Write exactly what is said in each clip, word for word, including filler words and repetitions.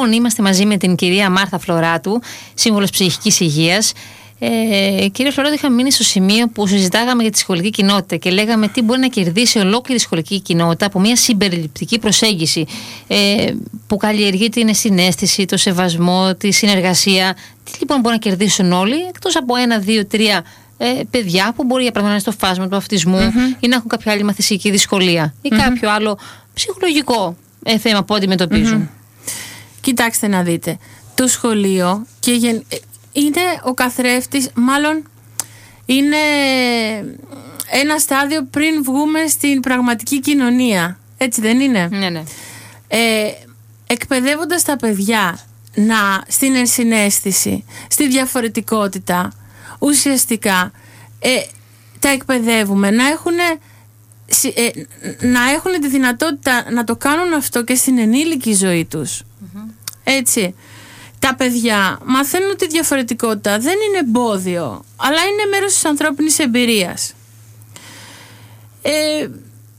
Λοιπόν, είμαστε μαζί με την κυρία Μάρθα Φλωράτου, σύμβουλος ψυχικής υγείας. Ε, κύριε Φλωράτου, είχαμε μείνει στο σημείο που συζητάγαμε για τη σχολική κοινότητα και λέγαμε τι μπορεί να κερδίσει ολόκληρη η σχολική κοινότητα από μια συμπεριληπτική προσέγγιση ε, που καλλιεργεί την συναίσθηση, το σεβασμό, τη συνεργασία. Τι λοιπόν μπορεί να κερδίσουν όλοι, εκτός από ένα, δύο, τρία ε, παιδιά που μπορεί για παράδειγμα να είναι στο φάσμα του αυτισμού mm-hmm. ή να έχουν κάποια άλλη μαθησική δυσκολία ή mm-hmm. κάποιο άλλο ψυχολογικό ε, θέμα που αντιμετωπίζουν. Mm-hmm. Κοιτάξτε να δείτε. Το σχολείο και γεν... είναι ο καθρέφτης, μάλλον είναι ένα στάδιο πριν βγούμε στην πραγματική κοινωνία. Έτσι δεν είναι? Ναι, ναι. Ε, εκπαιδεύοντας τα παιδιά να, στην ενσυναίσθηση, στη διαφορετικότητα, ουσιαστικά ε, τα εκπαιδεύουμε να έχουν, ε, να έχουν τη δυνατότητα να το κάνουν αυτό και στην ενήλικη ζωή τους. Mm-hmm. Έτσι. Τα παιδιά μαθαίνουν ότι η διαφορετικότητα δεν είναι εμπόδιο, αλλά είναι μέρος της ανθρώπινης εμπειρίας. Ε,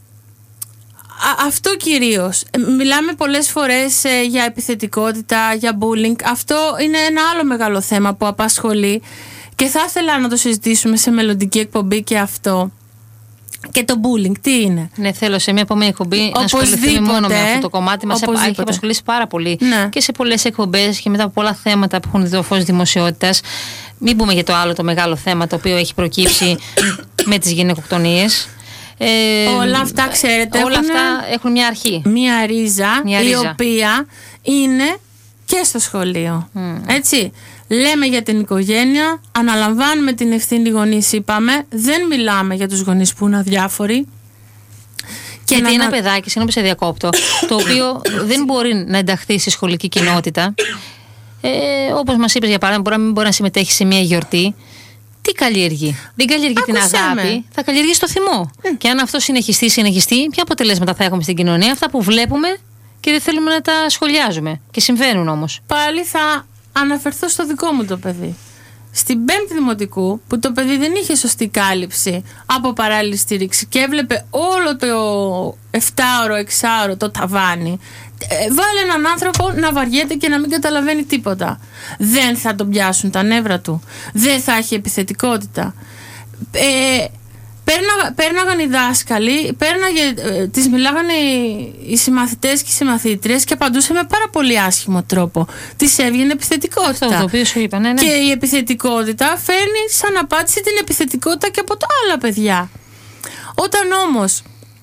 α, αυτό κυρίως. Μιλάμε πολλές φορές ε, για επιθετικότητα, για bullying. Αυτό είναι ένα άλλο μεγάλο θέμα που απασχολεί και θα ήθελα να το συζητήσουμε σε μελλοντική εκπομπή και αυτό. Και το bullying, τι είναι? Ναι, θέλω σε μια επόμενη εκπομπή να ασχοληθούμε μόνο με αυτό το κομμάτι. Μας έχει απασχολήσει πάρα πολύ ναι. και σε πολλές εκπομπές και μετά από πολλά θέματα που έχουν δει το φως δημοσιότητας. Μην πούμε για το άλλο το μεγάλο θέμα το οποίο έχει προκύψει με τις γυναικοκτονίες. Ε, όλα αυτά, ξέρετε, όλα αυτά έχουν μια αρχή. Μια ρίζα, μια ρίζα η οποία είναι και στο σχολείο. Mm. Έτσι. Λέμε για την οικογένεια, αναλαμβάνουμε την ευθύνη γονείς, είπαμε, δεν μιλάμε για τους γονείς που είναι αδιάφοροι. Και γιατί ένα να... παιδάκι, συγγνώμη σε διακόπτω, το οποίο δεν μπορεί να ενταχθεί στη σχολική κοινότητα, ε, όπως μας είπες για παράδειγμα, μπορεί να μην μπορεί να συμμετέχει σε μια γιορτή, τι καλλιεργεί? Δεν καλλιεργεί την αγάπη, με. θα καλλιεργήσει το θυμό. Mm. Και αν αυτό συνεχιστεί, συνεχιστεί, ποια αποτελέσματα θα έχουμε στην κοινωνία? Αυτά που βλέπουμε και δεν θέλουμε να τα σχολιάζουμε. Και συμβαίνουν όμως. Πάλι θα αναφερθώ στο δικό μου το παιδί. Στην πέμπτη δημοτικού, που το παιδί δεν είχε σωστή κάλυψη από παράλληλη στήριξη και έβλεπε όλο το εφτάωρο, εξάωρο το ταβάνι, βάλε έναν άνθρωπο να βαριέται και να μην καταλαβαίνει τίποτα. Δεν θα τον πιάσουν τα νεύρα του. Δεν θα έχει επιθετικότητα. Ε, Πέρνα, πέρναγαν οι δάσκαλοι, πέρναγε, ε, τις μιλάγανε οι, οι συμμαθητές και οι συμμαθήτριες και απαντούσε με πάρα πολύ άσχημο τρόπο. Της έβγαινε επιθετικότητα. Αυτό το οποίο σου είπα, ναι, ναι. Και η επιθετικότητα φέρνει σαν απάντηση την επιθετικότητα και από τα άλλα παιδιά. Όταν όμως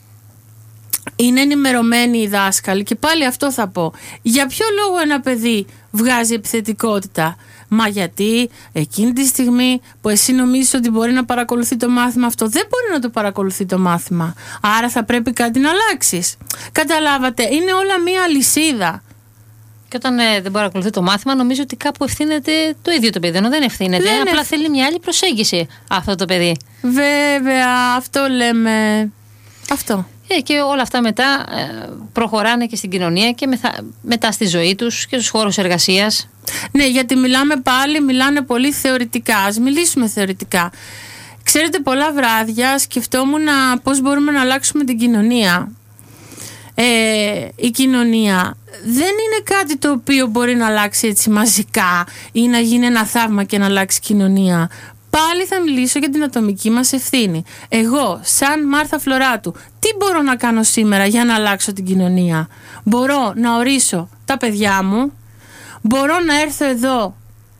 είναι ενημερωμένοι οι δάσκαλοι, και πάλι αυτό θα πω, για ποιο λόγο ένα παιδί βγάζει επιθετικότητα? Μα γιατί εκείνη τη στιγμή που εσύ νομίζεις ότι μπορεί να παρακολουθεί το μάθημα, αυτό δεν μπορεί να το παρακολουθεί το μάθημα. Άρα θα πρέπει κάτι να αλλάξεις. Καταλάβατε, είναι όλα μία αλυσίδα. Και όταν ε, δεν παρακολουθεί το μάθημα, νομίζω ότι κάπου ευθύνεται το ίδιο το παιδί. Ενώ δεν ευθύνεται, δεν απλά ευ... θέλει μια άλλη προσέγγιση αυτό το παιδί. Βέβαια, αυτό λέμε. Αυτό. Ε, και όλα αυτά μετά ε, προχωράνε και στην κοινωνία και μεθα... μετά στη ζωή τους και στους χώρους εργασίας. Ναι, γιατί μιλάμε πάλι, μιλάνε πολύ θεωρητικά. Ας μιλήσουμε θεωρητικά. Ξέρετε, πολλά βράδια σκεφτόμουν πώς μπορούμε να αλλάξουμε την κοινωνία. Ε, η κοινωνία δεν είναι κάτι το οποίο μπορεί να αλλάξει έτσι μαζικά ή να γίνει ένα θαύμα και να αλλάξει η κοινωνία. Πάλι θα μιλήσω για την ατομική μας ευθύνη. Εγώ, σαν Μάρθα Φλωράτου, τι μπορώ να κάνω σήμερα για να αλλάξω την κοινωνία? Μπορώ να ορίσω τα παιδιά μου, μπορώ να έρθω εδώ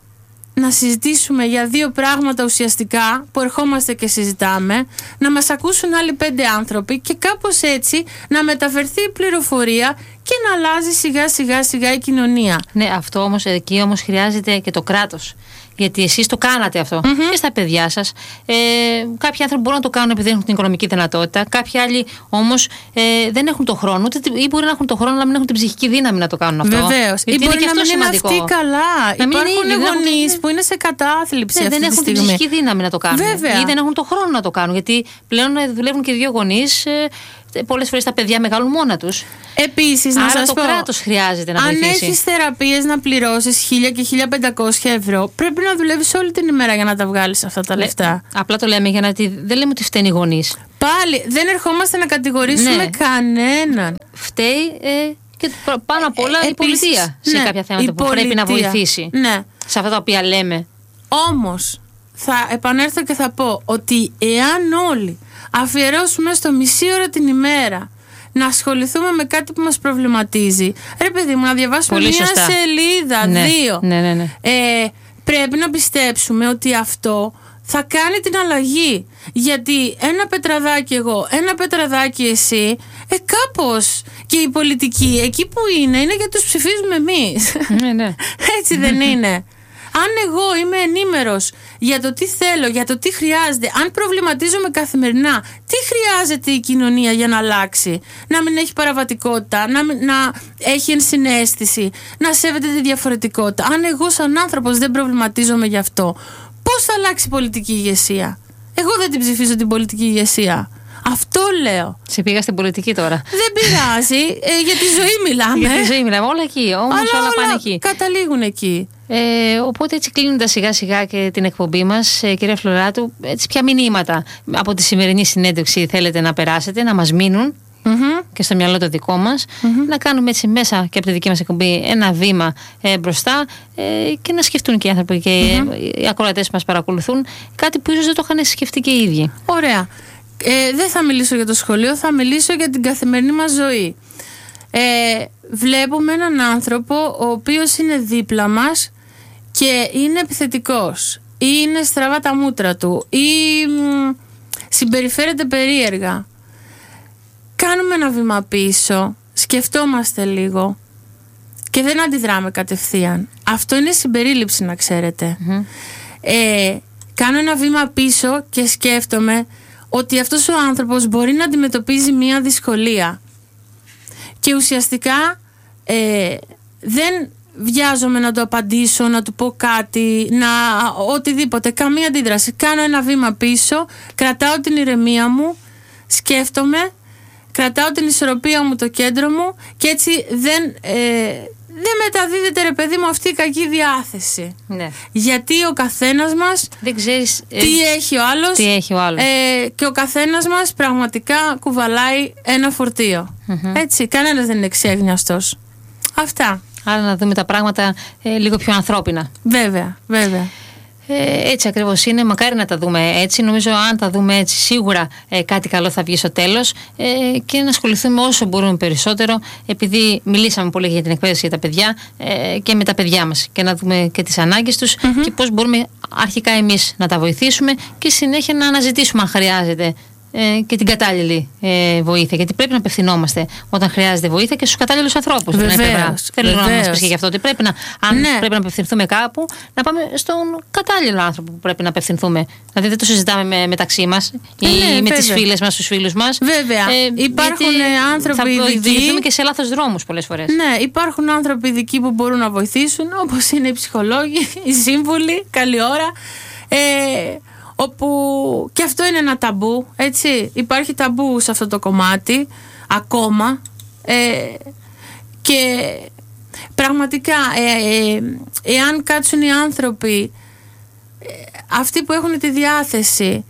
να συζητήσουμε για δύο πράγματα ουσιαστικά που ερχόμαστε και συζητάμε, να μας ακούσουν άλλοι πέντε άνθρωποι και κάπως έτσι να μεταφερθεί η πληροφορία και να αλλάζει σιγά σιγά σιγά η κοινωνία. Ναι, αυτό όμως, εκεί όμως χρειάζεται και το κράτος. Γιατί εσείς το κάνατε αυτό mm-hmm. και στα παιδιά σας. Ε, κάποιοι άνθρωποι μπορούν να το κάνουν επειδή δεν έχουν την οικονομική δυνατότητα. Κάποιοι άλλοι όμως ε, δεν έχουν το χρόνο, ή μπορεί να έχουν το χρόνο, αλλά μην έχουν την ψυχική δύναμη να το κάνουν αυτό. Βεβαίως. Ή μπορεί να μην είναι αυτοί καλά. Να Υπάρχουν γονείς που είναι σε κατάθλιψη ναι, αυτή δεν τη έχουν στιγμή. την ψυχική δύναμη να το κάνουν. Βέβαια. Ή δεν έχουν το χρόνο να το κάνουν. Γιατί πλέον δουλεύουν και δύο γονείς. Ε, πολλές φορές τα παιδιά μεγαλούν μόνα τους. Επίσης, να Άρα σας το πω, κράτος χρειάζεται να αν βοηθήσει. Αν έχεις θεραπείες να πληρώσεις χίλια και χίλια πεντακόσια ευρώ, πρέπει να δουλεύεις όλη την ημέρα για να τα βγάλεις αυτά τα λεφτά. Ε, απλά το λέμε για να. Δεν λέμε ότι φταίνει οι γονείς. Πάλι δεν ερχόμαστε να κατηγορήσουμε ναι. κανέναν. Φταίει ε, Και πάνω απ' όλα ε, η πολιτεία σε ναι, κάποια θέματα που πρέπει να βοηθήσει. Ναι. Σε αυτά τα οποία λέμε. Όμως θα επανέλθω και θα πω ότι εάν όλοι αφιερώσουμε στο μισή ώρα την ημέρα να ασχοληθούμε με κάτι που μας προβληματίζει, ρε παιδί μου, να διαβάσουμε Πολύ μια σωστά. σελίδα, Ναι, δύο, ναι, ναι, ναι. Ε, πρέπει να πιστέψουμε ότι αυτό θα κάνει την αλλαγή. Γιατί ένα πετραδάκι εγώ, ένα πετραδάκι εσύ, ε, κάπως και η πολιτική εκεί που είναι, είναι γιατί τους ψηφίζουμε εμείς. Ναι, ναι. Έτσι δεν είναι? Αν εγώ είμαι ενήμερος για το τι θέλω, για το τι χρειάζεται, αν προβληματίζομαι καθημερινά, τι χρειάζεται η κοινωνία για να αλλάξει, να μην έχει παραβατικότητα, να, μην, να έχει ενσυναίσθηση, να σέβεται τη διαφορετικότητα. Αν εγώ σαν άνθρωπος δεν προβληματίζομαι γι' αυτό, πώς θα αλλάξει η πολιτική ηγεσία? Εγώ δεν την ψηφίζω την πολιτική ηγεσία. Αυτό λέω. Σε πήγα στην πολιτική τώρα. Δεν πειράζει, ε, για τη ζωή μιλάμε. Για τη ζωή μιλάμε. Όλα εκεί. Όμως όλα, όλα πάνε εκεί. Καταλήγουν εκεί. Ε, οπότε έτσι κλείνοντας σιγά σιγά και την εκπομπή μας, ε, κυρία Φλωράτου, έτσι ποια μηνύματα από τη σημερινή συνέντευξη θέλετε να περάσετε, να μας μείνουν mm-hmm. και στο μυαλό το δικό μας, mm-hmm. να κάνουμε έτσι μέσα και από τη δική μας εκπομπή ένα βήμα ε, μπροστά ε, και να σκεφτούν και οι άνθρωποι και mm-hmm. οι ακροατές που μας παρακολουθούν κάτι που ίσως δεν το είχαν σκεφτεί και οι ίδιοι. Ωραία. Ε, δεν θα μιλήσω για το σχολείο, θα μιλήσω για την καθημερινή μας ζωή. Ε, βλέπουμε έναν άνθρωπο ο οποίος είναι δίπλα μας και είναι επιθετικός ή είναι στραβά τα μούτρα του ή μ, συμπεριφέρεται περίεργα. Κάνουμε ένα βήμα πίσω, σκεφτόμαστε λίγο και δεν αντιδράμε κατευθείαν. Αυτό είναι συμπερίληψη, να ξέρετε. Mm-hmm. Ε, κάνω ένα βήμα πίσω και σκέφτομαι ότι αυτός ο άνθρωπος μπορεί να αντιμετωπίζει μία δυσκολία και ουσιαστικά ε, δεν βιάζομαι να του απαντήσω, να του πω κάτι, να οτιδήποτε, καμία αντίδραση. Κάνω ένα βήμα πίσω, κρατάω την ηρεμία μου, σκέφτομαι, κρατάω την ισορροπία μου, το κέντρο μου και έτσι δεν, ε, δεν μεταδίδεται, ρε παιδί μου, αυτή η κακή διάθεση. Ναι. Γιατί ο καθένας μας δεν ξέρεις τι, ε, έχει ο άλλος, τι έχει ο άλλος. Ε, και ο καθένας μας πραγματικά κουβαλάει ένα φορτίο. Mm-hmm. Έτσι, κανένας δεν είναι εξέγνιαστος. Αυτά. Άρα να δούμε τα πράγματα ε, λίγο πιο ανθρώπινα. Βέβαια, βέβαια. Ε, έτσι ακριβώς είναι. Μακάρι να τα δούμε έτσι. Νομίζω αν τα δούμε έτσι, σίγουρα ε, κάτι καλό θα βγει στο τέλος ε, και να ασχοληθούμε όσο μπορούμε περισσότερο, επειδή μιλήσαμε πολύ για την εκπαίδευση για τα παιδιά ε, και με τα παιδιά μας, και να δούμε και τις ανάγκες τους mm-hmm. και πώς μπορούμε αρχικά εμείς να τα βοηθήσουμε και συνέχεια να αναζητήσουμε αν χρειάζεται ε, και την κατάλληλη ε, βοήθεια. Γιατί πρέπει να απευθυνόμαστε όταν χρειάζεται βοήθεια και στους κατάλληλους ανθρώπους. Βεβαίως. Θέλω να μας πεις και γι' αυτό ότι πρέπει να, αν ναι. πρέπει να απευθυνθούμε κάπου, να πάμε στον κατάλληλο άνθρωπο που πρέπει να απευθυνθούμε. Δηλαδή δεν το συζητάμε με, μεταξύ μας ή ναι, με τις φίλες μας, τους φίλους μας. Βέβαια. Ε, υπάρχουν άνθρωποι θα ειδικοί. Θα και σε λάθος δρόμους πολλές φορές. Ναι, υπάρχουν άνθρωποι ειδικοί που μπορούν να βοηθήσουν, όπως είναι οι ψυχολόγοι, οι σύμβουλοι, καλή ώρα. Ε, όπου και αυτό είναι ένα ταμπού, έτσι. Υπάρχει ταμπού σε αυτό το κομμάτι ακόμα ε, και πραγματικά ε, ε, εάν κάτσουν οι άνθρωποι ε, αυτοί που έχουν τη διάθεση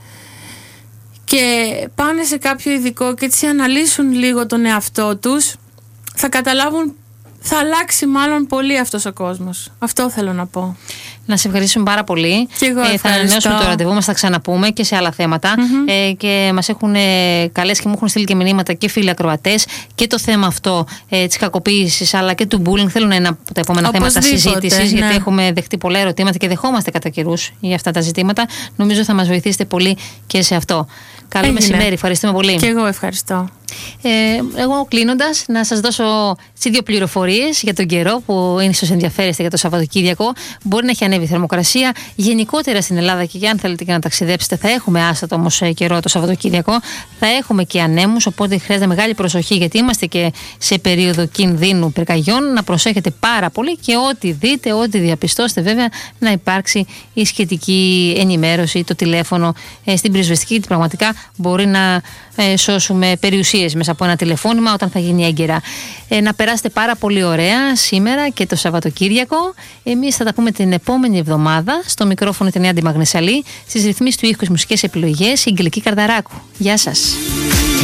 και πάνε σε κάποιο ειδικό και έτσι αναλύσουν λίγο τον εαυτό τους, θα καταλάβουν, θα αλλάξει μάλλον πολύ αυτός ο κόσμος. Αυτό θέλω να πω. Να σε ευχαριστήσουμε πάρα πολύ. Και εγώ ε, θα ανανεώσουμε το ραντεβού μας, θα ξαναπούμε και σε άλλα θέματα. Mm-hmm. Ε, και μας έχουν ε, καλέσει και μου έχουν στείλει και μηνύματα και φίλοι ακροατές και το θέμα αυτό ε, της κακοποίησης αλλά και του bullying θέλουν να είναι από τα επόμενα θέματα συζήτησης. Ναι. Γιατί έχουμε δεχτεί πολλά ερωτήματα και δεχόμαστε κατά καιρούς για αυτά τα ζητήματα. Νομίζω θα μας βοηθήσετε πολύ και σε αυτό. Καλό Έγινε. Μεσημέρι, ευχαριστούμε πολύ. Και εγώ ευχαριστώ. Ε, εγώ κλείνοντας, να σας δώσω δύο πληροφορίες για τον καιρό που ίσως ενδιαφέρεστε για το Σαββατοκύριακο. Μπορεί να έχει ανέβει η θερμοκρασία. Γενικότερα στην Ελλάδα, και αν θέλετε και να ταξιδέψετε, θα έχουμε άστατο όμως καιρό το Σαββατοκύριακο. Θα έχουμε και ανέμους, οπότε χρειάζεται μεγάλη προσοχή, γιατί είμαστε και σε περίοδο κινδύνου πυρκαγιών. Να προσέχετε πάρα πολύ και ό,τι δείτε, ό,τι διαπιστώσετε, βέβαια, να υπάρξει η σχετική ενημέρωση, το τηλέφωνο ε, στην πυροσβεστική, γιατί πραγματικά μπορεί να ε, σώσουμε περιουσίες μέσα από ένα τηλεφώνημα όταν θα γίνει έγκαιρα. Ε, να περάσετε πάρα πολύ ωραία σήμερα και το Σαββατοκύριακο. Εμείς θα τα πούμε την επόμενη εβδομάδα. Στο μικρόφωνο την Νέα Μαγνησαλή, στις ρυθμίσεις του ήχου, μουσικές επιλογές, η Αγγελική Καρδαράκου. Γεια σας.